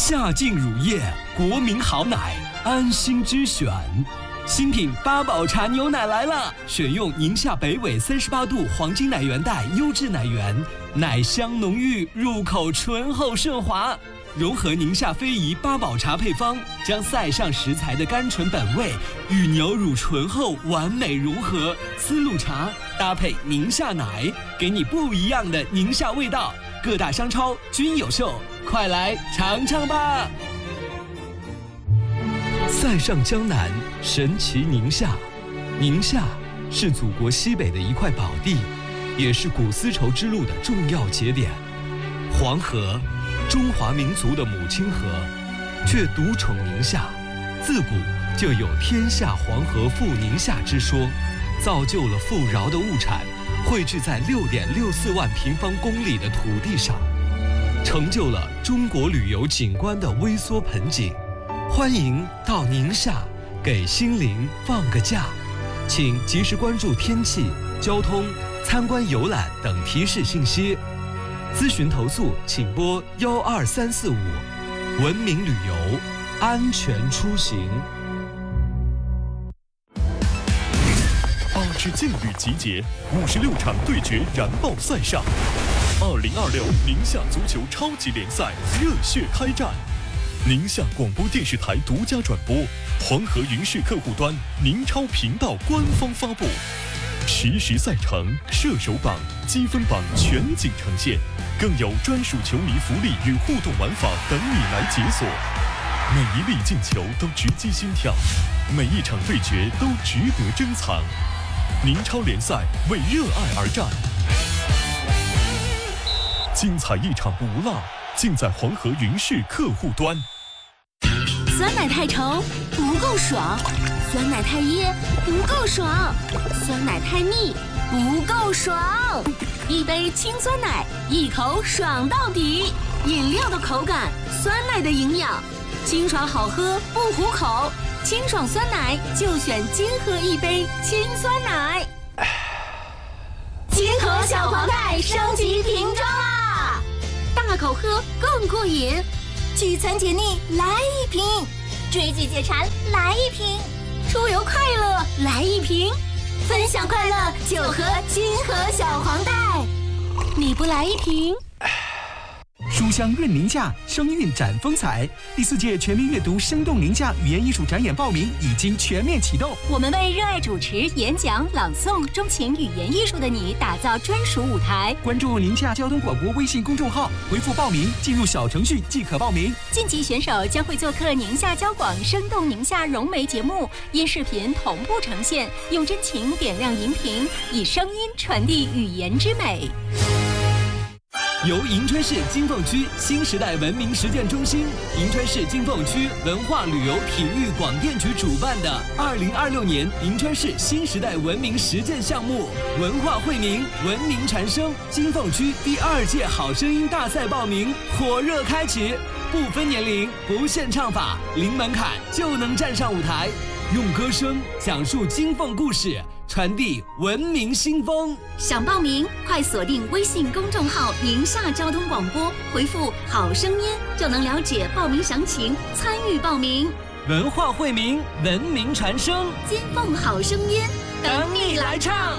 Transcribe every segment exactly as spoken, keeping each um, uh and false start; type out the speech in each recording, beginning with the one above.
夏净乳业，国民好奶，安心之选。新品八宝茶牛奶来了，选用宁夏北纬三十八度黄金奶源带优质奶源，奶香浓郁，入口醇厚顺滑。融合宁夏非遗八宝茶配方，将塞上食材的甘醇本味与牛乳醇厚完美融合。丝路茶搭配宁夏奶，给你不一样的宁夏味道。各大商超均有售，快来尝尝吧！塞上江南，神奇宁夏。宁夏是祖国西北的一块宝地，也是古丝绸之路的重要节点。黄河，中华民族的母亲河，却独宠宁夏。自古就有天下黄河赴宁夏之说，造就了富饶的物产汇聚在六点六四万平方公里的土地上，成就了中国旅游景观的微缩盆景。欢迎到宁夏，给心灵放个假。请及时关注天气、交通、参观游览等提示信息。咨询投诉请拨幺二三四五。文明旅游，安全出行。 八支劲旅集结，五十六场对决燃爆赛上。二零二六宁夏足球超级联赛热血开战。宁夏广播电视台独家转播，黄河云视客户端宁超频道官方发布，实时赛程、射手榜、积分榜全景呈现，更有专属球迷福利与互动玩法等你来解锁。每一粒进球都直击心跳，每一场对决都值得珍藏。宁超联赛为热爱而战，精彩一场不落，尽在黄河云视客户端。 酸奶太稠不够爽，酸奶太噎不够爽，酸奶太腻不够爽。一杯清酸奶，一口爽到底。饮料的口感，酸奶的营养，清爽好喝不糊口。清爽酸奶就选金河一杯清酸奶。金河小黄袋升级瓶装啦，大口喝更过瘾。聚餐解腻来一瓶，追剧解馋来一瓶，出游快乐来一瓶，分享快乐就喝金河小黄袋。你不来一瓶？ 书香润宁夏，声韵展风采。第四届全民阅读生动宁夏语言艺术展演报名已经全面启动。 我们为热爱主持、演讲、朗诵、钟情语言艺术的你打造专属舞台。 关注宁夏交通广播微信公众号，回复报名，进入小程序即可报名。 晋级选手将会做客宁夏交广生动宁夏融媒节目，因视频同步呈现，用真情点亮荧屏，以声音传递语言之美。 由银川市金凤区新时代文明实践中心、银川市金凤区文化旅游体育广电局主办的二零二六年银川市新时代文明实践项目“文化惠民，文明传声”金凤区第二届好声音大赛报名火热开启，不分年龄，不限唱法，零门槛就能站上舞台，用歌声讲述金凤故事，传递文明新风。 想报名，快锁定微信公众号“宁夏交通广播”，回复“好声音”就能了解报名详情，参与报名。 文化惠民，文明传声， 金凤好声音， 等你来唱。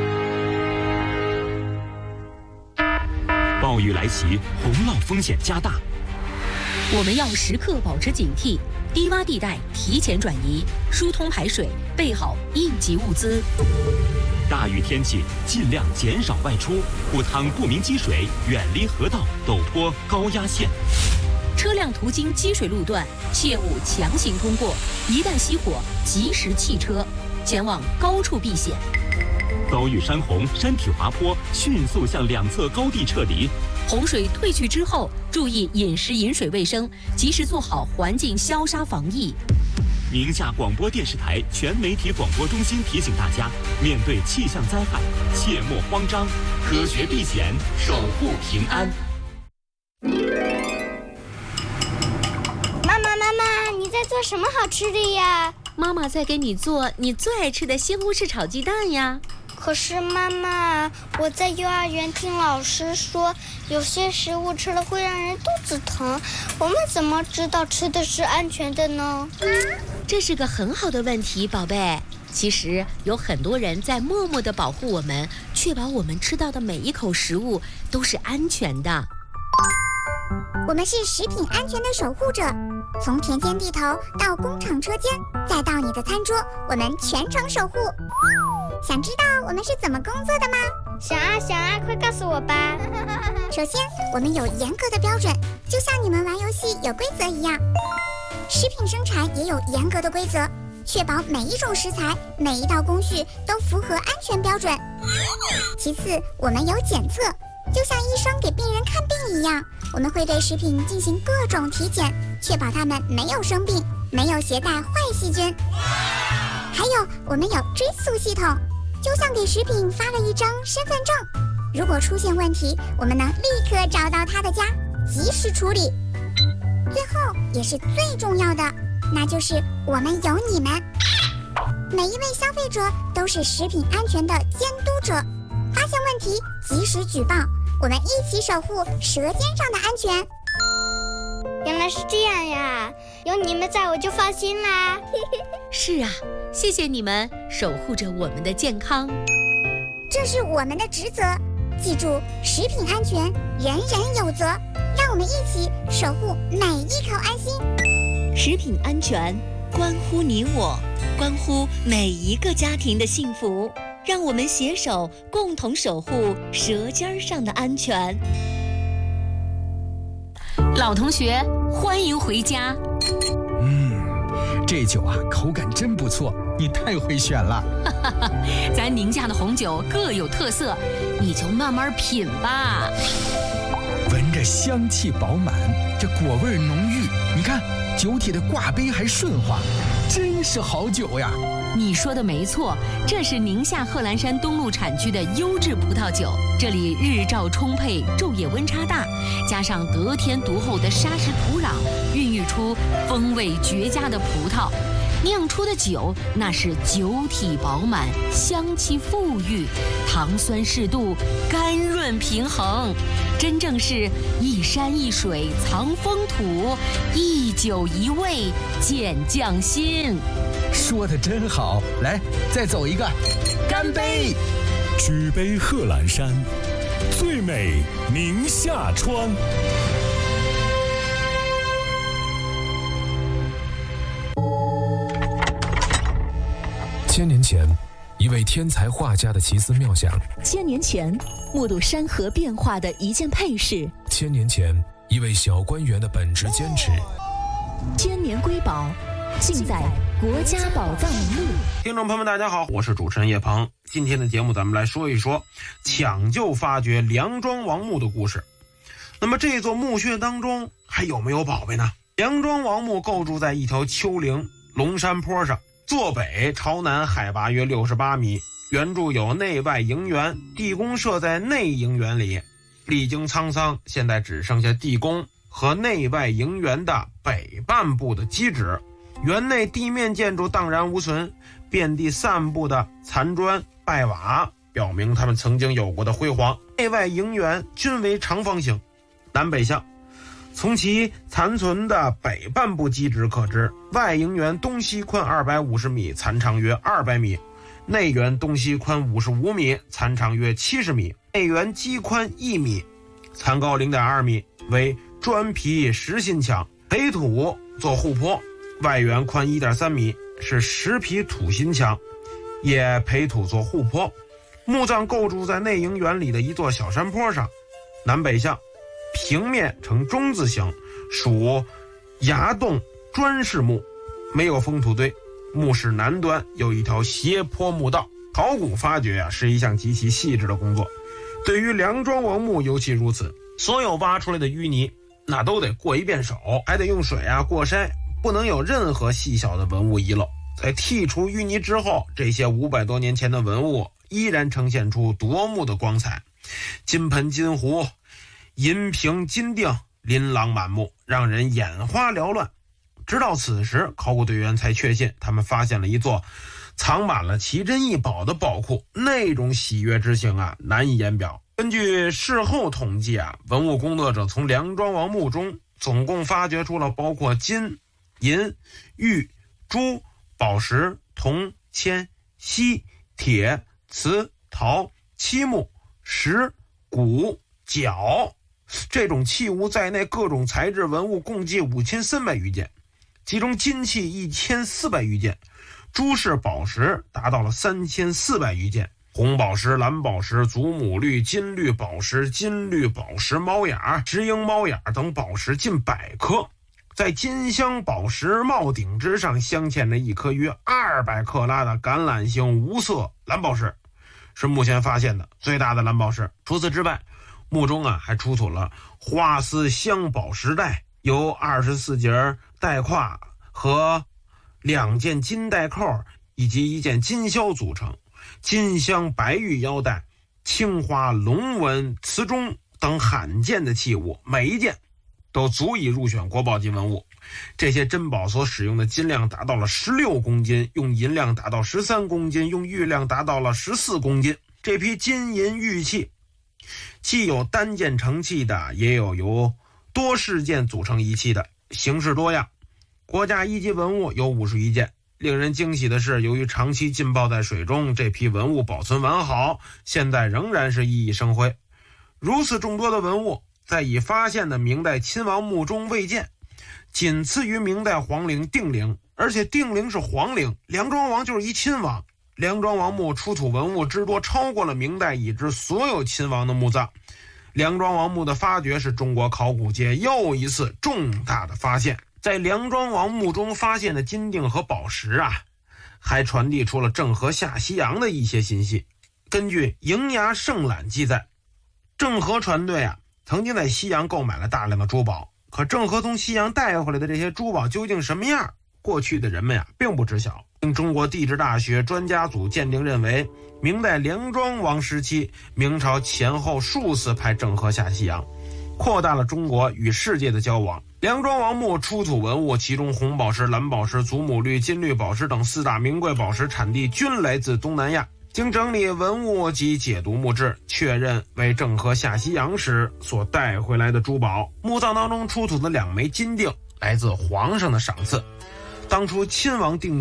暴雨来袭，洪涝风险加大， 我们要时刻保持警惕。低洼地带提前转移，疏通排水，备好应急物资。 大雨天气尽量减少外出，不趟不明积水，远离河道、陡坡、高压线。 车辆途经积水路段，切勿强行通过。一旦熄火，及时弃车，前往高处避险。 遭遇山洪、山体滑坡，迅速向两侧高地撤离。 洪水退去之后，注意饮食饮水卫生，及时做好环境消杀防疫。 宁夏广播电视台全媒体广播中心提醒大家，面对气象灾害，切莫慌张，科学避险，守护平安。 妈妈，妈妈，你在做什么好吃的呀？ 妈妈在给你做你最爱吃的西红柿炒鸡蛋呀。 可是妈妈，我在幼儿园听老师说，有些食物吃了会让人肚子疼，我们怎么知道吃的是安全的呢？ 这是个很好的问题，宝贝。其实有很多人在默默地保护我们，确保我们吃到的每一口食物都是安全的。 我们是食品安全的守护者，从田间地头到工厂车间，再到你的餐桌，我们全程守护。想知道我们是怎么工作的吗？ 想啊想啊，快告诉我吧。 首先，我们有严格的标准，就像你们玩游戏有规则一样。食品生产也有严格的规则，确保每一种食材、每一道工序都符合安全标准。其次，我们有检测，就像医生给病人看病一样，我们会对食品进行各种体检，确保它们没有生病，没有携带坏细菌。还有，我们有追溯系统，就像给食品发了一张身份证，如果出现问题，我们能立刻找到他的家，及时处理。最后也是最重要的，那就是我们有你们，每一位消费者都是食品安全的监督者，发现问题及时举报，我们一起守护舌尖上的安全。 原来是这样呀，有你们在我就放心啦。 是啊，谢谢你们守护着我们的健康， 这是我们的职责。记住，食品安全人人有责，让我们一起守护每一口安心。 食品安全关乎你我，关乎每一个家庭的幸福，让我们携手共同守护舌尖上的安全。 老同学，欢迎回家。 嗯，这酒啊，口感真不错，你太会选了。 咱宁夏的红酒各有特色，你就慢慢品吧。 闻着香气饱满，这果味浓郁，你看酒体的挂杯还顺滑，真是好酒呀。 你说的没错，这是宁夏贺兰山东路产区的优质葡萄酒，这里日照充沛，昼夜温差大，加上得天独厚的砂石土壤，孕育出风味绝佳的葡萄，酿出的酒那是酒体饱满，香气馥郁，糖酸适度，甘润平衡，真正是一山一水藏风土，一酒一味见匠心。 说的真好，来，再走一个，干杯！ 举杯贺兰山，最美宁夏川。 千年前，一位天才画家的奇思妙想； 千年前，目睹山河变化的一件配饰； 千年前，一位小官员的本职坚持。 千年瑰宝，尽在国家宝藏名录。 听众朋友们，大家好，我是主持人叶鹏。今天的节目，咱们来说一说抢救发掘梁庄王墓的故事。那么这座墓穴当中还有没有宝贝呢？梁庄王墓构筑在一条丘陵龙山坡上，坐北朝南，海拔约六十八米，原筑有内外营园，地宫设在内营园里。历经沧桑，现在只剩下地宫和内外营园的北半部的基址，园内地面建筑荡然无存，遍地散布的残砖败瓦，表明他们曾经有过的辉煌。内外营园均为长方形，南北向。从其残存的北半部基址可知，外营园东西宽二百五十米，残长约二百米；内园东西宽五十五米，残长约七十米。内园基宽一米，残高零点二米，为砖皮实心墙，培土做护坡；外园宽一点三米，是石皮土心墙，也培土做护坡。墓葬构筑在内营园里的一座小山坡上，南北向，平面呈中字形，属崖洞砖室墓，没有封土堆。墓室南端有一条斜坡墓道。考古发掘啊，是一项极其细致的工作，对于梁庄王墓尤其如此。所有挖出来的淤泥那都得过一遍手，还得用水啊过筛，不能有任何细小的文物遗漏。在剔除淤泥之后，这些五百多年前的文物依然呈现出夺目的光彩，金盆金壶，银瓶金锭，琳琅满目，让人眼花缭乱。直到此时，考古队员才确信他们发现了一座藏满了奇珍异宝的宝库，那种喜悦之情啊，难以言表。根据事后统计啊，文物工作者从梁庄王墓中总共发掘出了包括金、银、玉、珠、宝石、铜、铅、锡、铁、瓷、陶、漆木、石、骨、角这种器物在内各种材质文物共计五千三百余件，其中金器一千四百余件，珠饰宝石达到了三千四百余件，红宝石、蓝宝石、祖母绿、金绿宝石、金绿宝石猫眼、石英猫眼等宝石近百颗。在金镶宝石帽顶之上镶嵌着一颗约二百克拉的橄榄形无色蓝宝石，是目前发现的最大的蓝宝石。除此之外，墓中啊还出土了花丝镶宝石带，由二十四节带胯和两件金带扣以及一件金箫组成，金镶白玉腰带、青花龙纹瓷钟等罕见的器物，每一件都足以入选国宝级文物。这些珍宝所使用的金量达到了十六公斤，用银量达到十三公斤，用玉量达到了十四公斤。这批金银玉器既有单件成器的，也有由多饰件组成一器的，形式多样。国家一级文物有五十余件。令人惊喜的是，由于长期浸泡在水中，这批文物保存完好，现在仍然是熠熠生辉。如此众多的文物在已发现的明代亲王墓中未见，仅次于明代皇陵定陵，而且定陵是皇陵，梁庄王就是一亲王。梁庄王墓出土文物之多，超过了明代已知所有亲王的墓葬。梁庄王墓的发掘是中国考古界又一次重大的发现。在梁庄王墓中发现的金锭和宝石啊，还传递出了郑和下西洋的一些信息。根据《营牙圣览》记载，郑和船队啊曾经在西洋购买了大量的珠宝，可郑和从西洋带回来的这些珠宝究竟什么样，过去的人们呀并不知晓。中国地质大学专家组鉴定认为，明代梁庄王时期，明朝前后数次派郑和下西洋，扩大了中国与世界的交往。梁庄王墓出土文物，其中红宝石、蓝宝石、祖母绿、金绿宝石等四大名贵宝石产地均来自东南亚。经整理文物及解读墓志，确认为郑和下西洋时所带回来的珠宝。墓葬当中出土的两枚金锭来自皇上的赏赐。当初亲王定